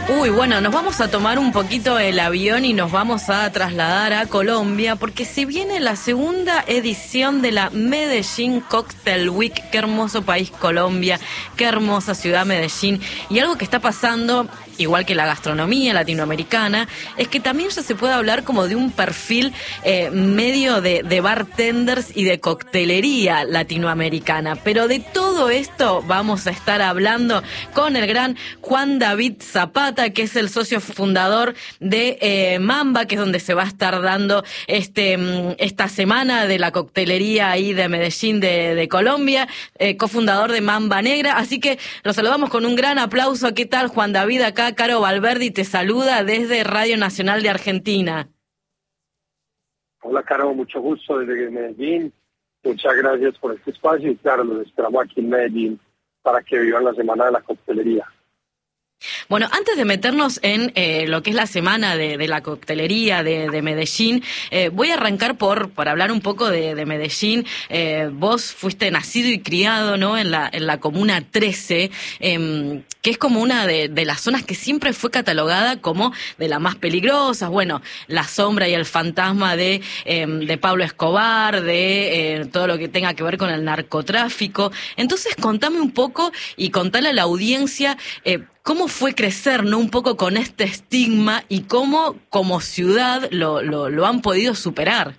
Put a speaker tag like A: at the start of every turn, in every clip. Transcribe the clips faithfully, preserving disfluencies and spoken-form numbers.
A: Uy, bueno, nos vamos a tomar un poquito el avión y nos vamos a trasladar a Colombia porque se viene la segunda edición de la Medellín Cocktail Week. Qué hermoso país Colombia, qué hermosa ciudad Medellín. Y algo que está pasando, igual que la gastronomía latinoamericana, es que también ya se puede hablar como de un perfil eh, medio de, de bartenders y de coctelería latinoamericana. Pero de todo esto vamos a estar hablando con el gran Juan David Zapata, que es el socio fundador de eh, Mamba, que es donde se va a estar dando este esta semana de la coctelería ahí de Medellín de, de Colombia, eh, cofundador de Mamba Negra. Así que los saludamos con un gran aplauso. ¿Qué tal, Juan David? Acá Caro Valverdi te saluda desde Radio Nacional de Argentina.
B: Hola, Caro, mucho gusto desde Medellín. Muchas gracias por este espacio y claro, los esperamos aquí en Medellín para que vivan la semana de la coctelería.
A: Bueno, antes de meternos en eh, lo que es la semana de, de la coctelería de, de Medellín, eh, voy a arrancar por, por hablar un poco de, de Medellín. Eh, vos fuiste nacido y criado, ¿no?, en la, en la Comuna trece, eh, que es como una de, de las zonas que siempre fue catalogada como de las más peligrosas. Bueno, la sombra y el fantasma de, eh, de Pablo Escobar, de eh, todo lo que tenga que ver con el narcotráfico. Entonces, contame un poco y contale a la audiencia eh, ¿cómo fue crecer, no, un poco con este estigma y cómo como ciudad lo, lo, lo han podido superar?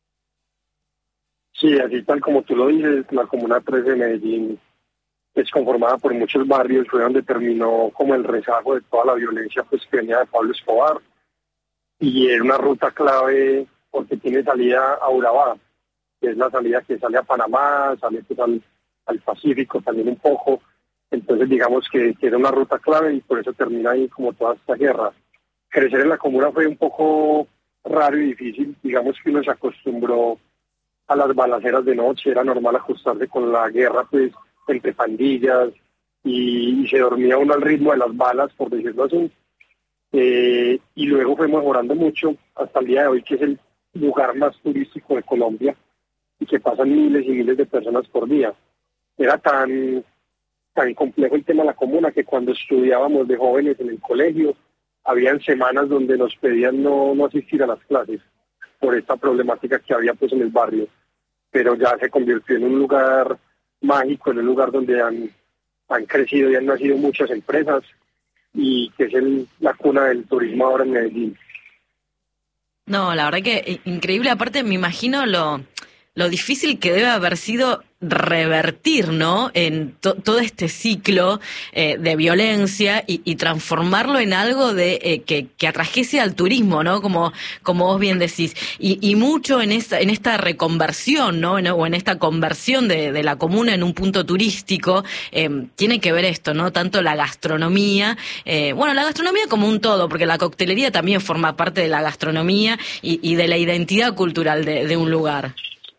B: Sí, así tal como tú lo dices, la Comuna trece de Medellín es conformada por muchos barrios, fue donde terminó como el rezago de toda la violencia pues que venía de Pablo Escobar, y era una ruta clave porque tiene salida a Urabá, que es la salida que sale a Panamá, sale pues al, al Pacífico también un poco. Entonces digamos que, que era una ruta clave y por eso termina ahí como toda esta guerra. Crecer en la comuna fue un poco raro y difícil, digamos que uno se acostumbró a las balaceras de noche, era normal ajustarse con la guerra pues entre pandillas y, y se dormía uno al ritmo de las balas, por decirlo así. Eh, y luego fue mejorando mucho hasta el día de hoy, que es el lugar más turístico de Colombia y que pasan miles y miles de personas por día. Era tan... tan complejo el tema de la comuna que cuando estudiábamos de jóvenes en el colegio, habían semanas donde nos pedían no, no asistir a las clases por esta problemática que había pues en el barrio, pero ya se convirtió en un lugar mágico, en un lugar donde han, han crecido y han nacido muchas empresas y que es el, la cuna del turismo ahora en Medellín.
A: No, la verdad que increíble. Aparte me imagino lo... lo difícil que debe haber sido revertir, ¿no?, en to- todo este ciclo eh, de violencia y, y transformarlo en algo de eh, que, que atrajese al turismo, ¿no?, como como vos bien decís, y, y mucho en esta en esta reconversión, ¿no?, en, o en esta conversión de, de la comuna en un punto turístico, eh, tiene que ver esto, ¿no?, tanto la gastronomía, eh, bueno, la gastronomía como un todo, porque la coctelería también forma parte de la gastronomía y, y de la identidad cultural de, de un lugar.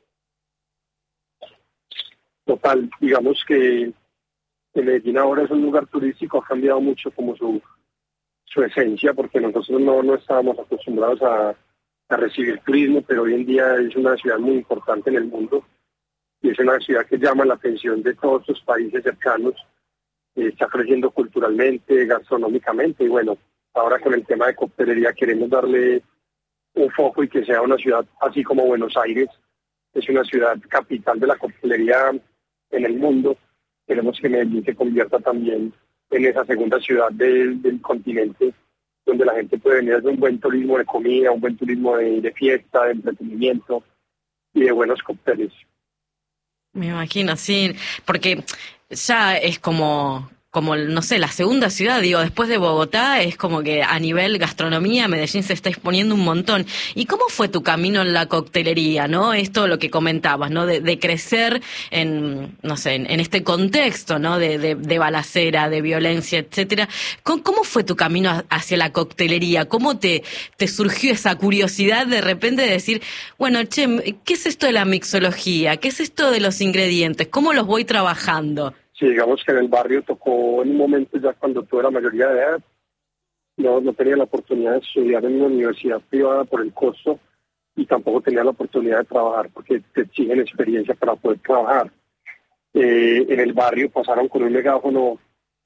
B: Total, digamos que Medellín ahora es un lugar turístico, ha cambiado mucho como su, su esencia, porque nosotros no, no estábamos acostumbrados a, a recibir turismo, pero hoy en día es una ciudad muy importante en el mundo y es una ciudad que llama la atención de todos los países cercanos, eh, está creciendo culturalmente, gastronómicamente, y bueno, ahora con el tema de coctelería queremos darle un foco y que sea una ciudad así como Buenos Aires, es una ciudad capital de la coctelería en el mundo. Queremos que Medellín se convierta también en esa segunda ciudad del, del continente, donde la gente puede venir a hacer un buen turismo de comida, un buen turismo de, de fiesta, de entretenimiento y de buenos cócteles.
A: Me imagino, sí, porque ya es como, como, no sé, la segunda ciudad, digo, después de Bogotá, es como que a nivel gastronomía Medellín se está exponiendo un montón. ¿Y cómo fue tu camino en la coctelería, no? Esto lo que comentabas, ¿no? De, de crecer en, no sé, en, en este contexto, ¿no? De, de, de balacera, de violencia, etcétera. ¿Cómo, cómo fue tu camino hacia la coctelería? ¿Cómo te, te surgió esa curiosidad de repente de decir, bueno, che, ¿qué es esto de la mixología? ¿Qué es esto de los ingredientes? ¿Cómo los voy trabajando?
B: Sí, digamos que en el barrio tocó en un momento ya cuando tuve la mayoría de edad, no, no tenía la oportunidad de estudiar en una universidad privada por el costo y tampoco tenía la oportunidad de trabajar porque te exigen experiencia para poder trabajar. Eh, en el barrio pasaron con un megáfono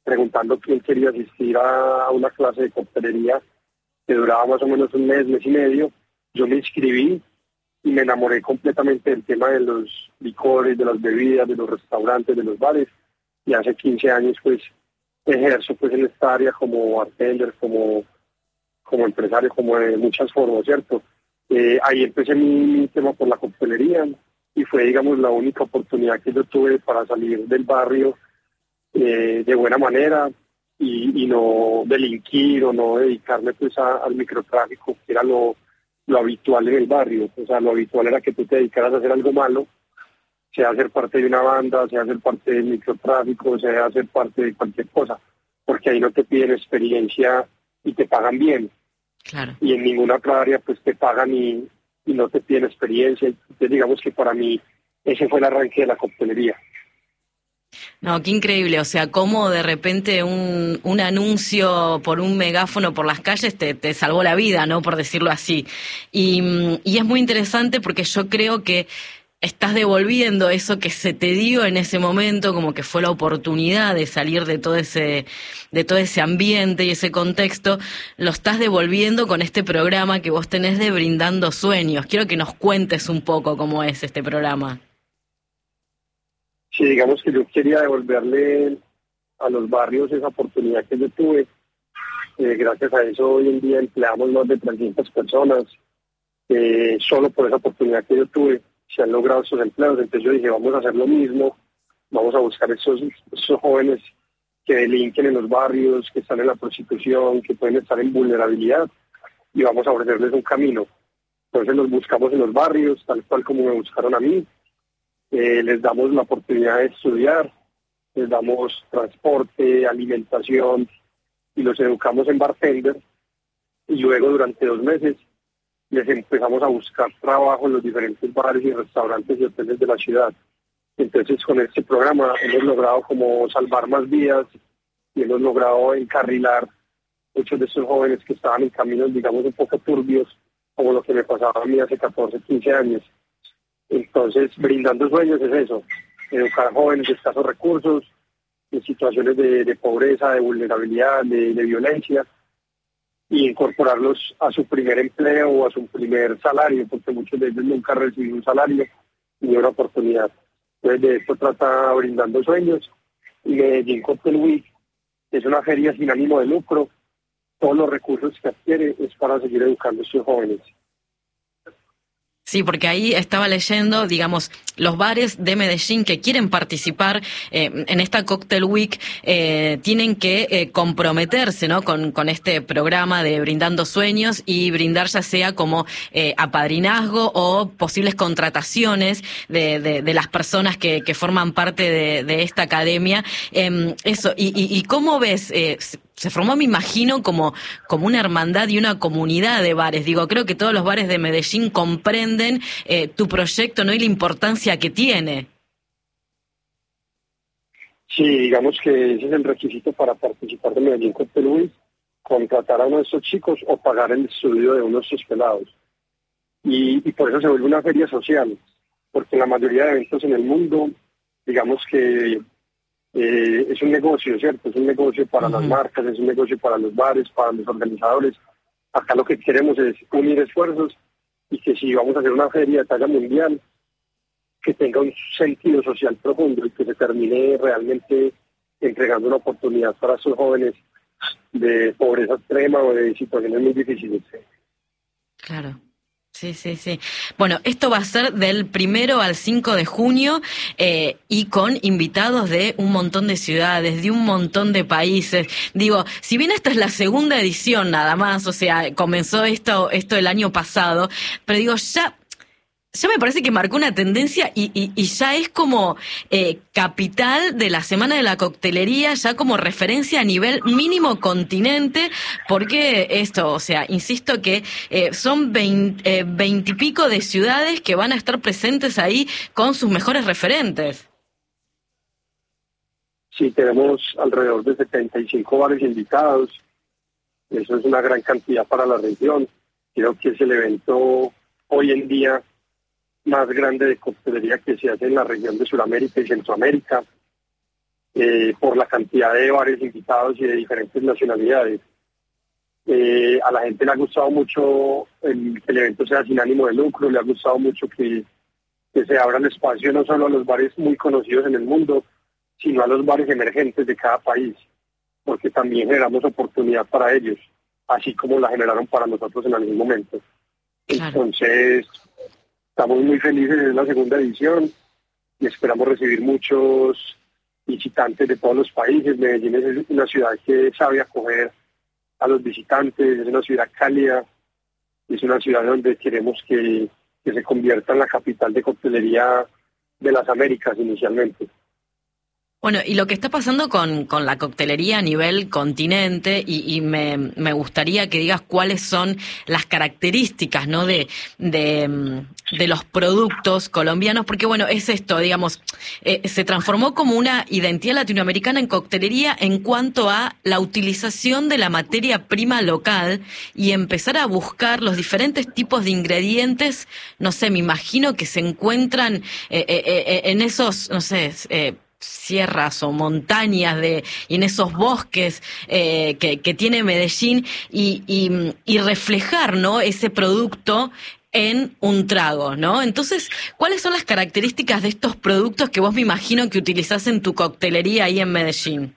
B: preguntando quién quería asistir a una clase de coctelería que duraba más o menos un mes, mes y medio. Yo me inscribí y me enamoré completamente del tema de los licores, de las bebidas, de los restaurantes, de los bares. Y hace quince años pues ejerzo pues en esta área como bartender, como, como empresario, como de muchas formas, ¿cierto? Eh, ahí empecé mi, mi tema por la coctelería y fue, digamos, la única oportunidad que yo tuve para salir del barrio eh, de buena manera y, y no delinquir o no dedicarme pues a, al microtráfico, que era lo, lo habitual en el barrio. O sea, lo habitual era que tú te dedicaras a hacer algo malo, sea ser parte de una banda, sea ser parte del microtráfico, sea ser parte de cualquier cosa, porque ahí no te piden experiencia y te pagan bien.
A: Claro.
B: Y en ninguna otra área pues te pagan y, y no te piden experiencia. Entonces digamos que para mí ese fue el arranque de la coctelería.
A: No, qué increíble, o sea, cómo de repente un, un anuncio por un megáfono por las calles te, te salvó la vida, ¿no? Por decirlo así. Y, y es muy interesante porque yo creo que estás devolviendo eso que se te dio en ese momento, como que fue la oportunidad de salir de todo ese, de todo ese ambiente y ese contexto, lo estás devolviendo con este programa que vos tenés de Brindando Sueños. Quiero que nos cuentes un poco cómo es este programa.
B: Sí, digamos que yo quería devolverle a los barrios esa oportunidad que yo tuve. Eh, gracias a eso hoy en día empleamos más de trescientas personas. Eh, solo por esa oportunidad que yo tuve se han logrado esos empleos. Entonces yo dije, vamos a hacer lo mismo, vamos a buscar esos, esos jóvenes que delinquen en los barrios, que están en la prostitución, que pueden estar en vulnerabilidad, y vamos a ofrecerles un camino. Entonces los buscamos en los barrios, tal cual como me buscaron a mí. Eh, les damos la oportunidad de estudiar, les damos transporte, alimentación y los educamos en bartender, y luego durante dos meses les empezamos a buscar trabajo en los diferentes bares y restaurantes y hoteles de la ciudad. Entonces con este programa hemos logrado como salvar más vidas y hemos logrado encarrilar muchos de estos jóvenes que estaban en caminos, digamos, un poco turbios, como lo que me pasaba a mí hace catorce, quince años. Entonces, Brindando Sueños es eso, educar a jóvenes de escasos recursos, en situaciones de, de pobreza, de vulnerabilidad, de, de violencia, y incorporarlos a su primer empleo o a su primer salario, porque muchos de ellos nunca reciben un salario ni una oportunidad. Entonces, de esto trata Brindando Sueños. Y Medellín Cocktail Week es una feria sin ánimo de lucro. Todos los recursos que adquiere es para seguir educando a estos jóvenes.
A: Sí, porque ahí estaba leyendo, digamos, los bares de Medellín que quieren participar eh, en esta Cocktail Week eh, tienen que eh, comprometerse, ¿no? Con, con este programa de Brindando Sueños y brindar ya sea como eh, apadrinazgo o posibles contrataciones de, de, de las personas que, que forman parte de, de esta academia. Eh, eso, y, y, y ¿cómo ves? Eh, Se formó, me imagino, como, como una hermandad y una comunidad de bares. Digo, creo que todos los bares de Medellín comprenden eh, tu proyecto, ¿no? Y la importancia que tiene.
B: Sí, digamos que ese es el requisito para participar de Medellín Cocktail Week, contratar a uno de estos chicos o pagar el estudio de uno de estos pelados. Y, y por eso se vuelve una feria social, porque en la mayoría de eventos en el mundo, digamos que Eh, es un negocio, ¿cierto? Es un negocio para uh-huh. las marcas, es un negocio para los bares, para los organizadores. Acá lo que queremos es unir esfuerzos y que si vamos a hacer una feria de talla mundial, que tenga un sentido social profundo y que se termine realmente entregando una oportunidad para esos jóvenes de pobreza extrema o de situaciones muy difíciles.
A: Claro. Sí, sí, sí. Bueno, esto va a ser del primero al cinco de junio eh, y con invitados de un montón de ciudades, de un montón de países. Digo, si bien esta es la segunda edición nada más, o sea, comenzó esto, esto el año pasado, pero digo, ya... Ya me parece que marcó una tendencia y, y, y ya es como eh, capital de la Semana de la Coctelería, ya como referencia a nivel mínimo continente, porque esto, o sea, insisto que eh, son veintipico de ciudades que van a estar presentes ahí con sus mejores referentes.
B: Sí, tenemos alrededor de setenta y cinco bares invitados, eso es una gran cantidad para la región. Creo que es el evento hoy en día más grande de coctelería que se hace en la región de Sudamérica y Centroamérica. eh, por la cantidad de bares invitados y de diferentes nacionalidades. Eh, a la gente le ha gustado mucho el, que el evento sea sin ánimo de lucro, le ha gustado mucho que, que se abra el espacio no solo a los bares muy conocidos en el mundo, sino a los bares emergentes de cada país, porque también generamos oportunidad para ellos, así como la generaron para nosotros en algún momento. Claro. Entonces, estamos muy felices en la segunda edición y esperamos recibir muchos visitantes de todos los países. Medellín es una ciudad que sabe acoger a los visitantes, es una ciudad cálida, es una ciudad donde queremos que, que se convierta en la capital de coctelería de las Américas inicialmente.
A: Bueno, y lo que está pasando con, con la coctelería a nivel continente, y, y me, me gustaría que digas cuáles son las características, ¿no?, de, de, de los productos colombianos, porque bueno, es esto, digamos, eh, se transformó como una identidad latinoamericana en coctelería en cuanto a la utilización de la materia prima local y empezar a buscar los diferentes tipos de ingredientes, no sé, me imagino que se encuentran eh, eh, eh, en esos, no sé, eh, sierras o montañas de y en esos bosques eh, que, que tiene Medellín y, y, y reflejar, ¿no?, ese producto en un trago, ¿no? Entonces, ¿cuáles son las características de estos productos que vos me imagino que utilizás en tu coctelería ahí en Medellín?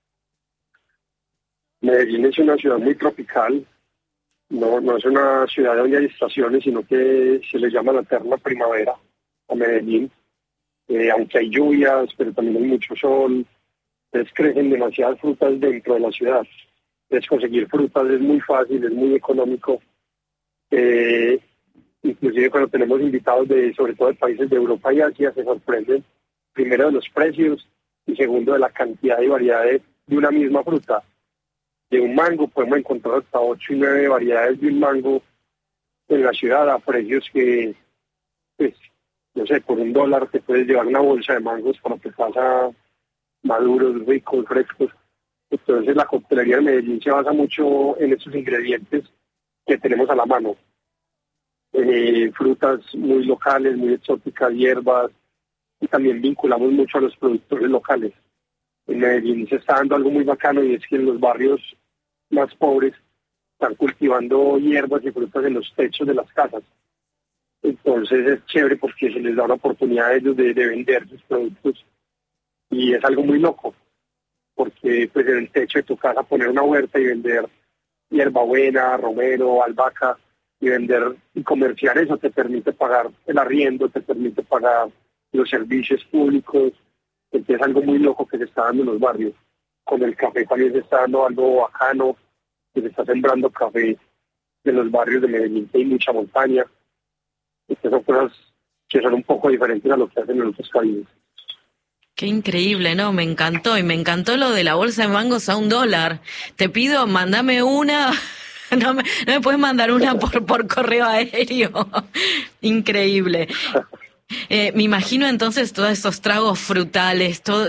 B: Medellín es una ciudad muy tropical, no, no es una ciudad donde hay estaciones, sino que se le llama la eterna primavera a Medellín. Eh, aunque hay lluvias, pero también hay mucho sol, entonces crecen demasiadas frutas dentro de la ciudad. Entonces conseguir frutas es muy fácil, es muy económico. Eh, inclusive cuando tenemos invitados de, sobre todo de países de Europa y Asia, se sorprenden primero de los precios y segundo de la cantidad y variedad de, de una misma fruta. De un mango podemos encontrar hasta ocho y nueve variedades de un mango en la ciudad a precios que, pues, no sé, por un dólar te puedes llevar una bolsa de mangos para tu casa, maduros, ricos, frescos. Entonces la coctelería de Medellín se basa mucho en estos ingredientes que tenemos a la mano. Eh, frutas muy locales, muy exóticas, hierbas, y también vinculamos mucho a los productores locales. En Medellín se está dando algo muy bacano y es que en los barrios más pobres están cultivando hierbas y frutas en los techos de las casas. Entonces es chévere porque se les da una oportunidad a ellos de, de vender sus productos y es algo muy loco porque pues en el techo de tu casa poner una huerta y vender hierbabuena, romero, albahaca y vender y comerciar eso te permite pagar el arriendo, te permite pagar los servicios públicos. Entonces es algo muy loco que se está dando en los barrios. Con el café también se está dando algo bacano, que se está sembrando café en los barrios de Medellín, que hay mucha montaña. Estas son cosas que son un poco diferentes a lo que hacen en otros países.
A: Qué increíble, ¿no? Me encantó, y me encantó lo de la bolsa de mangos a un dólar. Te pido, mándame una, no me, no me puedes mandar una por, por correo aéreo. Increíble. Eh, me imagino entonces todos esos tragos frutales, todo,